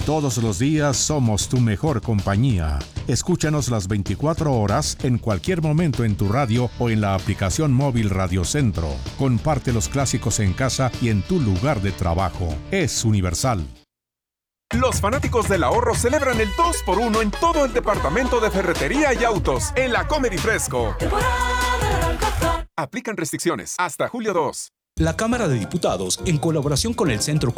Todos los días somos tu mejor compañía. Escúchanos las 24 horas en cualquier momento en tu radio o en la aplicación móvil Radio Centro. Comparte los clásicos en casa y en tu lugar de trabajo. Es universal. Los fanáticos del ahorro celebran el 2x1 en todo el departamento de ferretería y autos en la Comer y Fresco. Aplican restricciones hasta julio 2. La Cámara de Diputados, en colaboración con el Centro